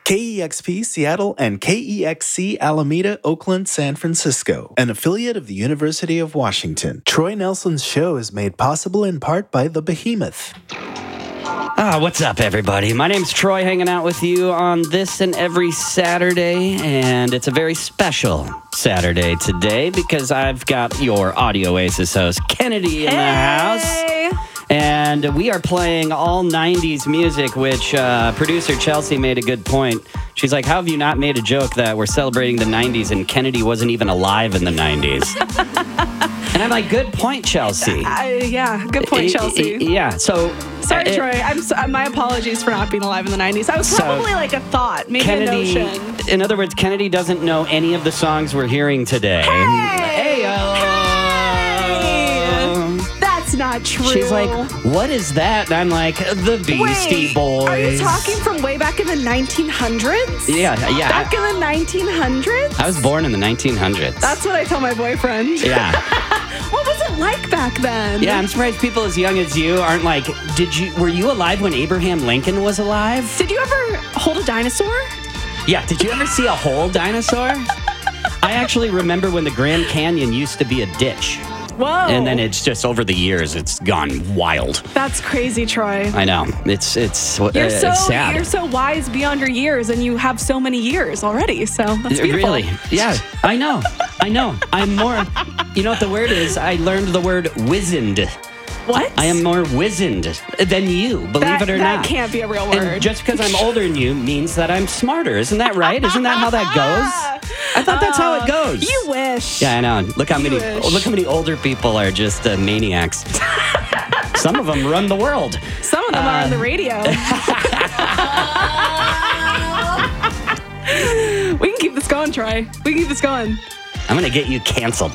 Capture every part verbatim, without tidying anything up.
K E X P Seattle and K E X C Alameda, Oakland, San Francisco, an affiliate of the University of Washington. Troy Nelson's show is made possible in part by The Behemoth. Ah, what's up, everybody? My name's Troy, hanging out with you on this and every Saturday, and it's a very special Saturday today because I've got your Audio Oasis host, Kennedy, in hey. the house. And we are playing all nineties music, which uh, producer Chelsea made a good point. She's like, how have you not made a joke that we're celebrating the nineties and Kennedy wasn't even alive in the nineties? And I'm like, good point, Chelsea. Uh, yeah, good point, Chelsea. Yeah, so... Sorry, uh, Troy. I'm so, my apologies for not being alive in the nineties. I was So, probably like a thought, maybe Kennedy, a notion. in other words, Kennedy doesn't know any of the songs we're hearing today. Hey! Hey-o. Hey! That's not true. She's like, what is that? And I'm like, the Beastie Wait, Boys. Are you talking from way back in the nineteen hundreds? Yeah, yeah. Back in the nineteen hundreds? I was born in the nineteen hundreds. That's what I tell my boyfriend. Yeah. What was it like back then? Yeah, I'm surprised people as young as you aren't like, did you, were you alive when Abraham Lincoln was alive? Did you ever hold a dinosaur? Yeah, did you ever see a whole dinosaur? I actually remember when the Grand Canyon used to be a ditch. Whoa. And then it's just over the years, it's gone wild. That's crazy, Troy. I know. It's it's, uh, You're so it's sad. you're so wise beyond your years, and you have so many years already. So that's beautiful. Really? Yeah, I know. I know. I'm more. You know what the word is? I learned the word wizened. What? I am more wizened than you, believe that, it or that not. That can't be a real word. And just because I'm older than you means that I'm smarter. Isn't that right? Isn't that how that goes? I thought that's how it goes. You wish. Yeah, I know. Look how You many wish. look how many older people are just uh, maniacs. Some of them run the world. Some of them Uh, are on the radio. We can keep this going, Troy. We can keep this going. I'm gonna get you canceled.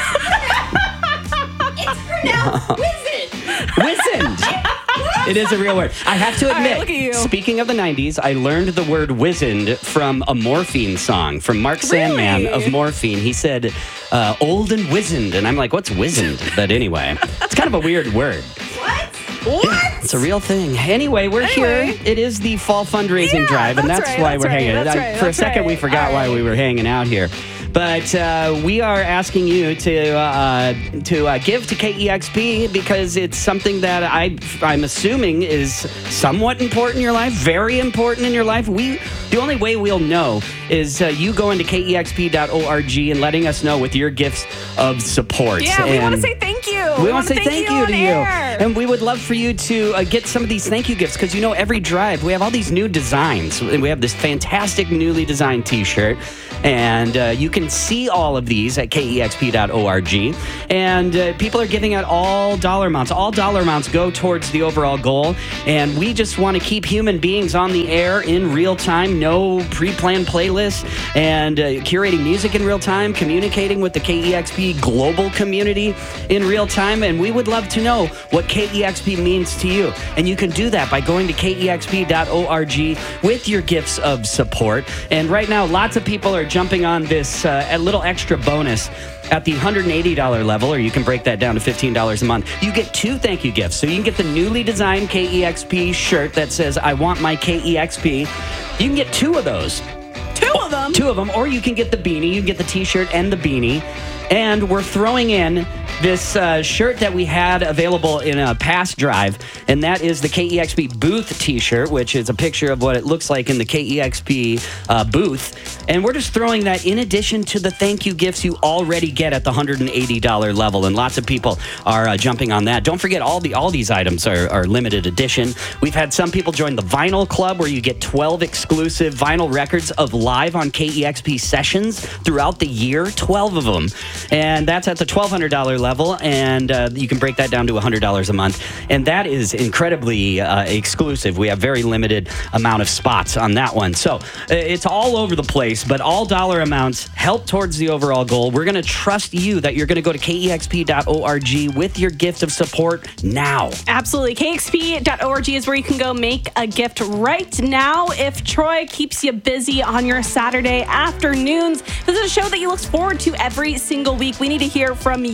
It's pronounced wizened. Wizened. It is a real word. I have to All right, admit, look at you. speaking of the nineties, I learned the word wizened from a Morphine song, from Mark Sandman Really? of Morphine. He said, uh, old and wizened. And I'm like, what's wizened? But anyway, it's kind of a weird word. What? What? It's a real thing. Anyway, we're Anyway. here. It is the fall fundraising Yeah, drive, and that's that's right, why that's we're right, hanging. that's I- right, For a that's second, we right. forgot All why right. we were hanging out here. But uh, we are asking you to uh, to uh, give to K E X P because it's something that I I'm assuming is somewhat important in your life, very important in your life. We the only way we'll know is uh, you going to K E X P dot org and letting us know with your gifts of support. Yeah, we want to And- say thank you. we want to say thank you on to you. air. And we would love for you to uh, get some of these thank you gifts because, you know, every drive we have all these new designs. We have this fantastic newly designed t-shirt. And uh, you can see all of these at K E X P dot org. And uh, people are giving out all dollar amounts. All dollar amounts go towards the overall goal. And we just want to keep human beings on the air in real time. No pre-planned playlists. And uh, curating music in real time. Communicating with the K E X P global community in real time. And we would love to know what K E X P means to you. And you can do that by going to K E X P dot org with your gifts of support. And right now, lots of people are jumping on this uh, a little extra bonus at the one hundred eighty dollars level, or you can break that down to fifteen dollars a month. You get two thank you gifts. So you can get the newly designed K E X P shirt that says, I want my K E X P. You can get two of those. Two of them. Two of them, or you can get the beanie. You can get the t-shirt and the beanie. And we're throwing in this uh, shirt that we had available in a past drive, and that is the K E X P booth t-shirt, which is a picture of what it looks like in the K E X P uh, booth. And we're just throwing that in addition to the thank you gifts you already get at the one hundred eighty dollars level, and lots of people are uh, jumping on that. Don't forget, all the all these items are, are limited edition. We've had some people join the Vinyl Club, where you get twelve exclusive vinyl records of live on K E X P sessions throughout the year, twelve of them. And that's at the twelve hundred dollars level, and uh, you can break that down to one hundred dollars a month. And that is incredibly uh, exclusive. We have very limited amount of spots on that one. So uh, it's all over the place, but all dollar amounts help towards the overall goal. We're going to trust you that you're going to go to K E X P dot org with your gift of support now. Absolutely. K X P dot org is where you can go make a gift right now. If Troy keeps you busy on your Saturday afternoons, this is a show that you look forward to every single week. We need to hear from you.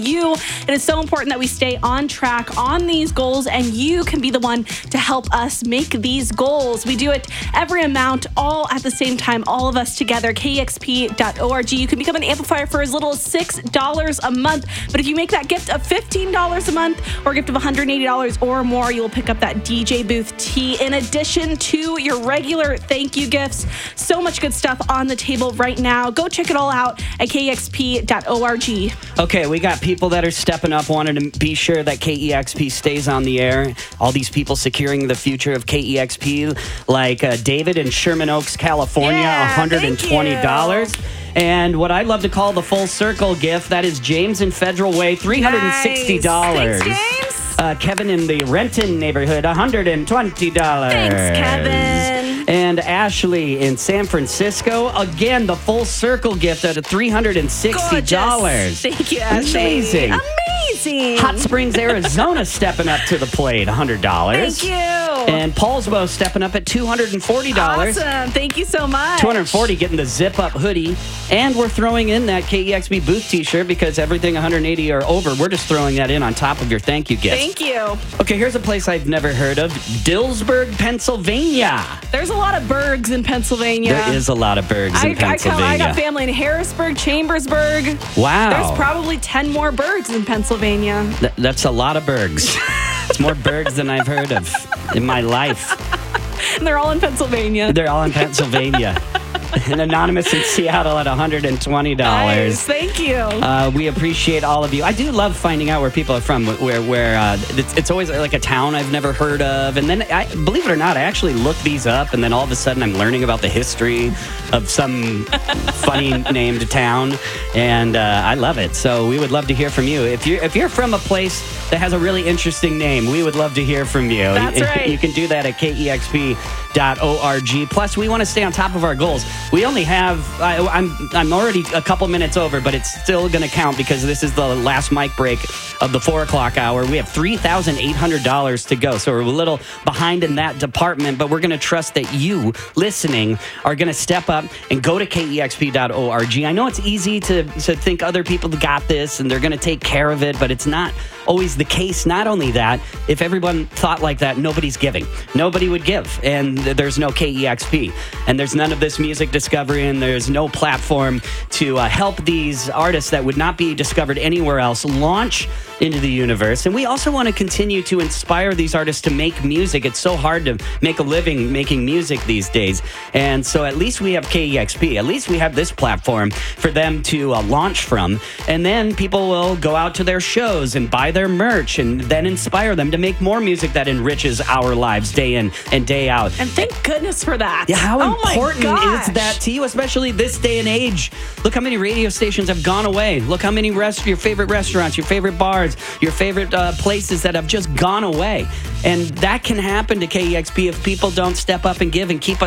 It is so important that we stay on track on these goals, and you can be the one to help us make these goals. We do it every amount, all at the same time, all of us together. K E X P dot org. You can become an amplifier for as little as six dollars a month. But if you make that gift of fifteen dollars a month or a gift of one hundred eighty dollars or more, you will pick up that D J Booth tee in addition to your regular thank you gifts. So much good stuff on the table right now. Go check it all out at K E X P dot org. Okay, we got people that are stepping up, wanting to be sure that K E X P stays on the air. All these people securing the future of K E X P, like uh, David in Sherman Oaks, California, Yeah, one hundred twenty dollars. And what I love to call the full circle gift, that is James in Federal Way, three hundred sixty dollars. Nice. Thanks, James. Uh, Kevin in the Renton neighborhood, one hundred twenty dollars. Thanks, Kevin. And Ashley in San Francisco, again, the full circle gift at three hundred sixty dollars. Gorgeous. Thank you, Ashley. Amazing. Amazing. Hot Springs, Arizona stepping up to the plate, one hundred dollars. Thank you. And Paulsbo stepping up at two hundred forty dollars. Awesome. Thank you so much. two hundred forty dollars getting the zip up hoodie. And we're throwing in that K E X P booth t-shirt because everything one hundred eighty or over, we're just throwing that in on top of your thank you gift. Thank you. Okay, here's a place I've never heard of, Dillsburg, Pennsylvania. There's a lot of Bergs in Pennsylvania. There is a lot of Bergs I, in Pennsylvania. I, I got family in Harrisburg, Chambersburg. Wow. There's probably ten more Bergs in Pennsylvania. Th- that's a lot of Bergs. It's more Bergs than I've heard of in my life. And they're all in Pennsylvania. They're all in Pennsylvania. And Anonymous in Seattle at one hundred twenty dollars. Nice. Thank you. Uh, we appreciate all of you. I do love finding out where people are from, where where uh, it's, it's always like a town I've never heard of. And then, I, believe it or not, I actually look these up, and then all of a sudden I'm learning about the history of some funny named town, and uh, I love it. So we would love to hear from you. If you're, if you're from a place that has a really interesting name, we would love to hear from you. That's right. You can do that at K E X P dot org. Plus, we want to stay on top of our goals. We only have, I, I'm I'm already a couple minutes over, but it's still going to count because this is the last mic break of the four o'clock hour. We have three thousand eight hundred dollars to go, so we're a little behind in that department, but we're going to trust that you listening are going to step up and go to K E X P dot org. I know it's easy to, to think other people got this and they're going to take care of it, but it's not always the case. Not only that, if everyone thought like that, nobody's giving. Nobody would give, and there's no K E X P, and there's none of this music discovery, and there's no platform to uh, help these artists that would not be discovered anywhere else launch into the universe. And we also want to continue to inspire these artists to make music. It's so hard to make a living making music these days, and so at least we have K E X P. At least we have this platform for them to uh, launch from, and then people will go out to their shows and buy their merch, and then inspire them to make more music that enriches our lives day in and day out. And thank goodness for that. Yeah, how Oh my important gosh. is that to you, especially this day and age? Look how many radio stations have gone away. Look how many rest your favorite restaurants, your favorite bars, your favorite uh, places that have just gone away. And that can happen to K E X P if people don't step up and give and keep us